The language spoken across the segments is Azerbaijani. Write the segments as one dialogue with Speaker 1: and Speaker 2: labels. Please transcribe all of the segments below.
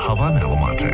Speaker 1: hava məlumatı.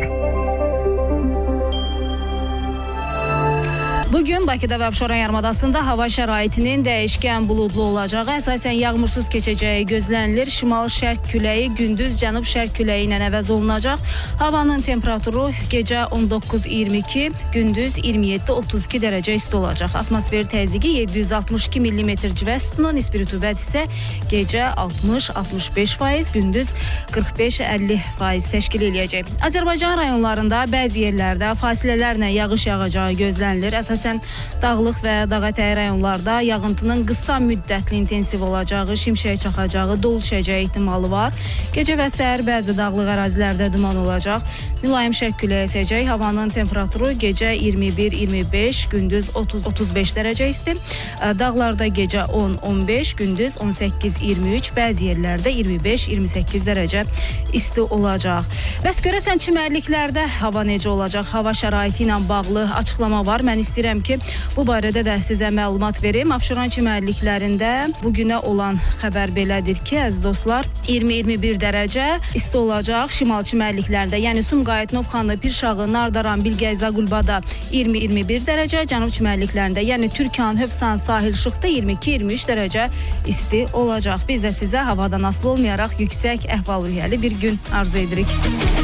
Speaker 2: Bugün Bakıda və Abşeron yarımadasında hava şəraitinin dəyişkən buludlu olacağı, əsasən yağmursuz keçəcəyi gözlənilir. Şimal-şərq küləyi gündüz cənub-şərq küləyi ilə əvəz olunacaq. Havanın temperaturu gecə 19-22, gündüz 27-32 dərəcə isti olacaq. Atmosfer təzyiqi 762 mm civə sütunu, nisbi rütubət isə gecə 60-65%, gündüz 45-50% təşkil eləyəcək. Azərbaycan rayonlarında bəzi yerlərdə fasilələrlə yağış yağacağı gözlənilir. Əsasən dağlıq və dağətəyi rayonlarda yağıntının qısa müddətli intensiv olacağı, şimşək çaxacağı, dolu düşəcəyi ehtimalı var. Gecə və səhər bəzi dağlıq ərazilərdə duman olacaq. Mülayim şərq küləyi əsəcək. Havanın temperaturu gecə 21-25, gündüz 30-35 dərəcə isti. Dağlarda gecə 10-15, gündüz 18-23, bəzi yerlərdə 25-28 dərəcə isti olacaq. Bəs görəsən çimərliklərdə hava necə olacaq? Hava şəraiti ilə bağlı açıqlama var. Mən istəyirəm ki, bu barədə də sizə məlumat verim. Abşeron çimərliklərində bugünə olan xəbər belədir ki, əziz dostlar, 20-21 dərəcə isti olacaq. Şimal çimərliklərində, yəni Sumqayıt, Novxanı, Pirşağı, Nardaran, Bilgəy, Zaqulbada 20-21 dərəcə, cənub çimərliklərində, yəni Türkan, Hövsan, Sahil, Şıxda 22-23 dərəcə isti olacaq. Biz də sizə havadan asılı olmayaraq yüksək əhval-ruhiyyəli bir gün arzu edirik.